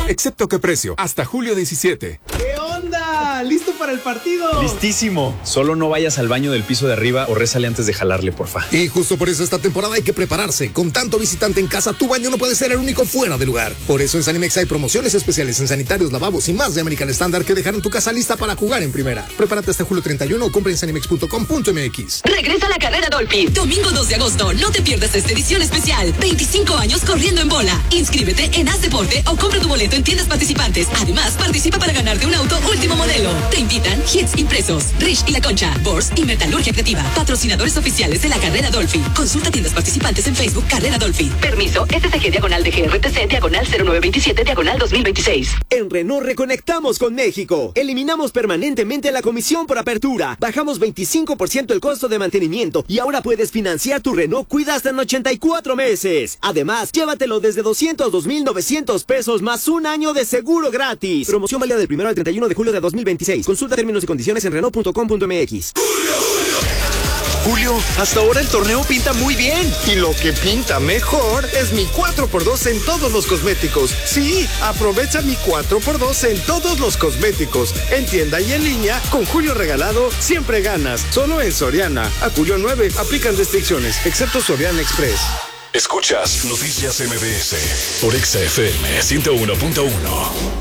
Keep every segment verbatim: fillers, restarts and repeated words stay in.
excepto qué precio, hasta julio diecisiete. ¿Qué onda? ¿Listo para el partido? Listísimo. Solo no vayas al baño del piso de arriba o rézale antes de jalarle, porfa. Y justo por eso esta temporada hay que prepararse. Con tanto visitante en casa, tu baño no puede ser el único fuera de lugar. Por eso en Sanimex hay promociones especiales en sanitarios, lavabos y más de American Standard que dejaron tu casa lista para jugar en primera. Prepárate hasta julio treinta y uno o compra en sanimex punto com punto m x. Regresa la carrera Dolphin. Domingo dos de agosto. No te pierdas esta edición especial. veinticinco años corriendo en bola. Inscríbete en Haz Deporte o compra tu boleto en tiendas participantes. Además, participa para ganarte un auto último modelo. Te invitan Hits Impresos, Rich y La Concha, Bors y Metalurgia Creativa. Patrocinadores oficiales de la carrera Dolphin. Consulta tiendas participantes en Facebook Carrera Dolphin. Permiso S S G diagonal de G R T C diagonal cero nueve veintisiete diagonal dos mil veintiséis. En Renault reconectamos con México. Eliminamos permanentemente la comisión por apertura. Bajamos veinticinco por ciento el costo de mantenimiento y ahora puedes financiar tu Renault Cuida hasta en ochenta y cuatro meses. Además, llévatelo desde doscientos dos mil novecientos pesos más un año de seguro gratis. Promoción válida del primero al treinta y uno de julio de dos mil veintiséis. Consulta términos y condiciones en renault punto com punto m x. Julio, hasta ahora el torneo pinta muy bien. Y lo que pinta mejor es mi cuatro por dos en todos los cosméticos. Sí, aprovecha mi cuatro por dos en todos los cosméticos. En tienda y en línea, con Julio regalado, siempre ganas. Solo en Soriana. A julio nueve, aplican restricciones, excepto Soriana Express. Escuchas Noticias M B S por Exa F M ciento uno punto uno.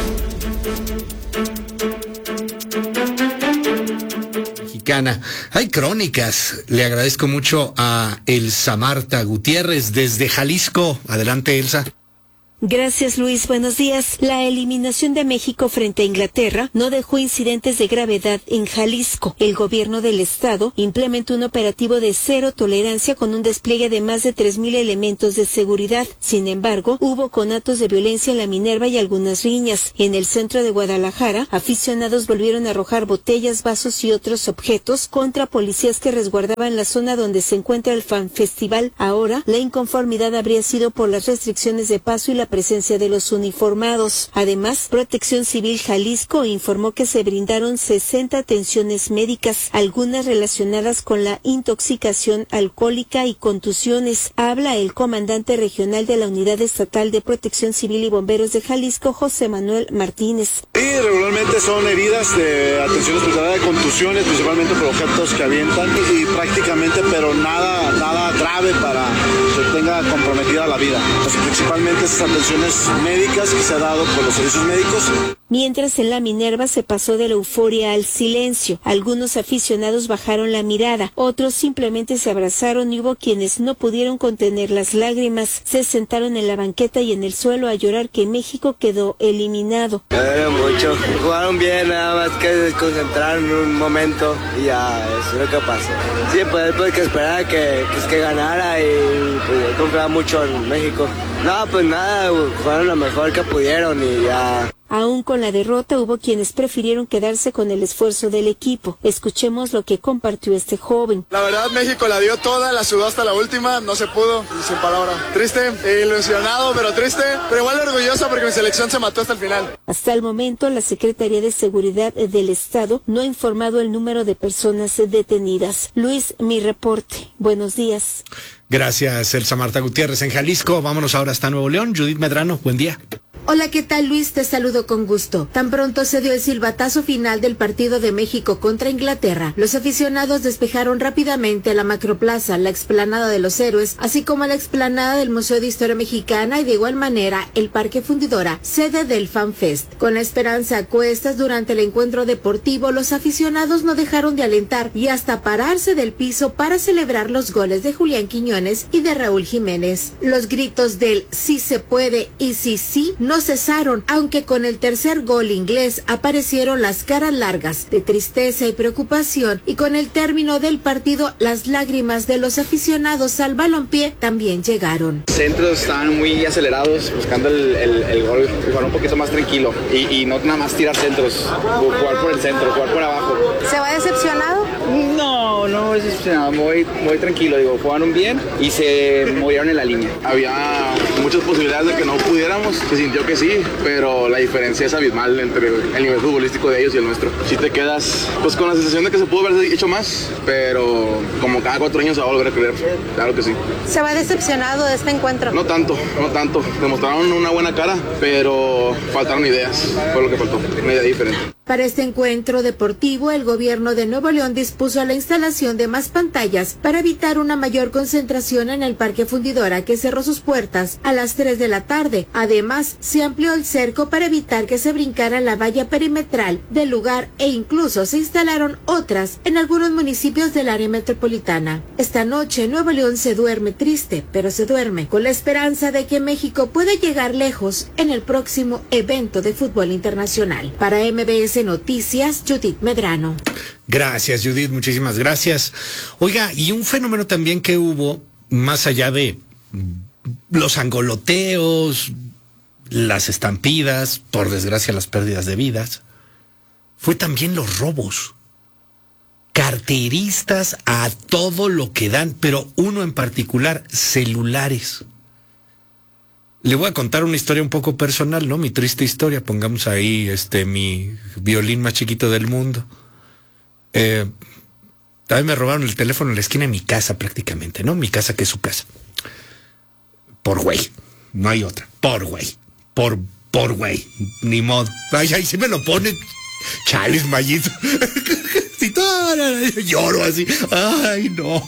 Hay crónicas. Le agradezco mucho a Elsa Marta Gutiérrez desde Jalisco. Adelante, Elsa. Gracias, Luis. Buenos días. La eliminación de México frente a Inglaterra no dejó incidentes de gravedad en Jalisco. El gobierno del estado implementó un operativo de cero tolerancia con un despliegue de más de tres mil elementos de seguridad. Sin embargo, hubo conatos de violencia en la Minerva y algunas riñas. En el centro de Guadalajara, aficionados volvieron a arrojar botellas, vasos y otros objetos contra policías que resguardaban la zona donde se encuentra el Fan Festival. Ahora, la inconformidad habría sido por las restricciones de paso y la presencia de los uniformados. Además, Protección Civil Jalisco informó que se brindaron sesenta atenciones médicas, algunas relacionadas con la intoxicación alcohólica y contusiones. Habla el comandante regional de la Unidad Estatal de Protección Civil y Bomberos de Jalisco, José Manuel Martínez. Sí, regularmente son heridas de atención hospitalaria, de contusiones, principalmente por objetos que avientan y prácticamente, pero nada, nada grave para que tenga comprometida la vida. Pues principalmente esas atenciones médicas que se ha dado por los servicios médicos. Mientras en la Minerva se pasó de la euforia al silencio. Algunos aficionados bajaron la mirada, otros simplemente se abrazaron y hubo quienes no pudieron contener las lágrimas. Se sentaron en la banqueta y en el suelo a llorar que México quedó eliminado. Me duele mucho. Jugaron bien, nada más que desconcentraron un momento y ya, eso es lo que pasó. Sí, pues después que esperaba que, pues, que ganara y pues, yo confiaba mucho en México. No, pues nada, jugaron lo mejor que pudieron y ya. Aún con la derrota hubo quienes prefirieron quedarse con el esfuerzo del equipo. Escuchemos lo que compartió este joven. La verdad, México la dio toda, la sudó hasta la última, no se pudo, y sin palabra. Triste, ilusionado, pero triste, pero igual orgulloso porque mi selección se mató hasta el final. Hasta el momento, la Secretaría de Seguridad del Estado no ha informado el número de personas detenidas. Luis, mi reporte. Buenos días. Gracias, Elsa Marta Gutiérrez en Jalisco. Vámonos ahora hasta Nuevo León. Judith Medrano, buen día. Hola, ¿qué tal, Luis? Te saludo con gusto. Tan pronto se dio el silbatazo final del partido de México contra Inglaterra, los aficionados despejaron rápidamente la Macroplaza, la explanada de los Héroes, así como la explanada del Museo de Historia Mexicana y de igual manera el Parque Fundidora, sede del FanFest. Con la esperanza a cuestas durante el encuentro deportivo, los aficionados no dejaron de alentar y hasta pararse del piso para celebrar los goles de Julián Quiñones y de Raúl Jiménez. Los gritos del sí se puede y sí sí no cesaron, aunque con el tercer gol inglés aparecieron las caras largas de tristeza y preocupación, y con el término del partido las lágrimas de los aficionados al balompié también llegaron. Los centros estaban muy acelerados buscando el, el, el gol, jugar un poquito más tranquilo y, y no nada más tirar centros, jugar por el centro, jugar por abajo. ¿Se va decepcionado? No, No, no es decepcionado, muy, muy tranquilo, digo, jugaron bien y se movieron en la línea. Había muchas posibilidades de que no pudiéramos, se sintió que sí, pero la diferencia es abismal entre el nivel futbolístico de ellos y el nuestro. Si te quedas pues con la sensación de que se pudo haber hecho más, pero como cada cuatro años se va a volver a creer, claro que sí. ¿Se va decepcionado de este encuentro? No tanto, no tanto, demostraron una buena cara, pero faltaron ideas, fue lo que faltó, una idea diferente. Para este encuentro deportivo, el gobierno de Nuevo León dispuso la instalación de más pantallas para evitar una mayor concentración en el Parque Fundidora, que cerró sus puertas a las tres de la tarde. Además, se amplió el cerco para evitar que se brincara la valla perimetral del lugar e incluso se instalaron otras en algunos municipios del área metropolitana. Esta noche, Nuevo León se duerme triste, pero se duerme con la esperanza de que México pueda llegar lejos en el próximo evento de fútbol internacional. Para M B S Noticias, Judith Medrano. Gracias, Judith, muchísimas gracias. Oiga, y un fenómeno también que hubo, más allá de los angoloteos, las estampidas, por desgracia las pérdidas de vidas, fue también los robos. Carteristas a todo lo que dan, pero uno en particular, celulares. Le voy a contar una historia un poco personal, ¿no? Mi triste historia, pongamos ahí este mi violín más chiquito del mundo. Eh, a mí me robaron el teléfono en la esquina de mi casa prácticamente, ¿no? Mi casa que es su casa. Por güey, no hay otra. Por güey, por, por güey, ni modo. Ay, ay, si me lo ponen, chales, mallito. Si todo, lloro así, ay, no.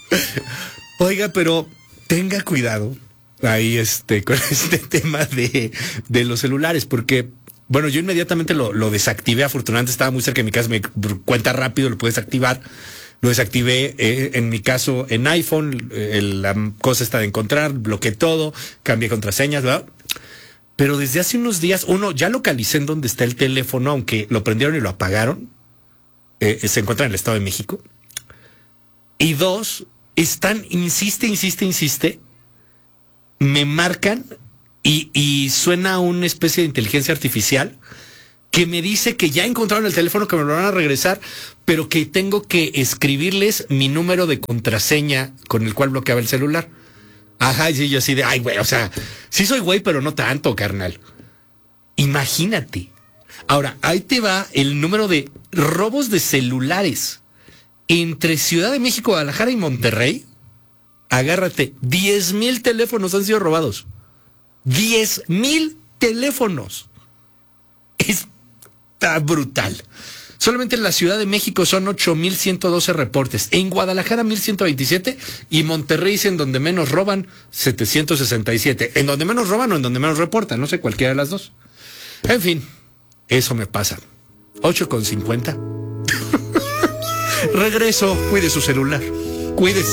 Oiga, pero tenga cuidado ahí este con este tema de, de los celulares, porque, bueno, yo inmediatamente lo, lo desactivé. Afortunadamente estaba muy cerca de mi casa, me cuenta rápido, lo puedes activar. Lo desactivé, eh, en mi caso, en iPhone, eh, la cosa está de encontrar, bloqueé todo, cambié contraseñas, ¿verdad? Pero desde hace unos días, uno, ya localicé en dónde está el teléfono, aunque lo prendieron y lo apagaron, eh, se encuentra en el Estado de México. Y dos, están, insiste, insiste, insiste, me marcan y, y suena una especie de inteligencia artificial que me dice que ya encontraron el teléfono, que me lo van a regresar, pero que tengo que escribirles mi número de contraseña con el cual bloqueaba el celular. Ajá, y yo así de, ay, güey, o sea, sí soy güey, pero no tanto, carnal. Imagínate. Ahora, ahí te va el número de robos de celulares entre Ciudad de México, Guadalajara y Monterrey. Agárrate, diez mil teléfonos han sido robados. diez mil teléfonos. Está brutal. Solamente en la Ciudad de México son ocho mil ciento doce reportes. En Guadalajara, mil ciento veintisiete. Y Monterrey es en donde menos roban, setecientos sesenta y siete. En donde menos roban o en donde menos reportan. No sé, cualquiera de las dos. En fin, eso me pasa. ocho con cincuenta. Regreso. Cuide su celular. Cuídese.